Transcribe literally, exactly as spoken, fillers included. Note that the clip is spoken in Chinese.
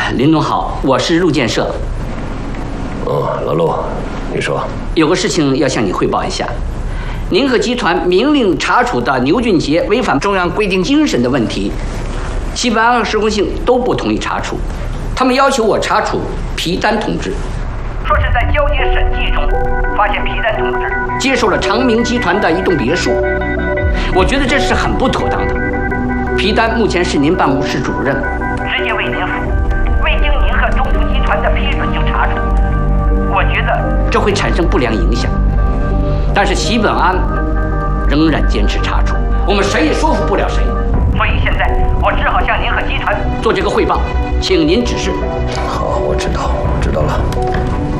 林总好，我是陆建设。 哦，老陆，你说。 有个事情要向你汇报一下。宁可集团明令查处的牛俊杰违反中央规定精神的问题，西本安和施工信都不同意查处，他们要求我查处皮丹同志，说是在交接审计中发现皮丹同志接受了长明集团的一栋别墅，我觉得这是很不妥当的。皮丹目前是您办公室主任，直接为您服务，未经您和中福集团的批准就查处，我觉得这会产生不良影响。但是西本安仍然坚持查处，我们谁也说服不了谁，所以现在我只好向您和集团做这个汇报，请您指示。 好，我知道，我知道了。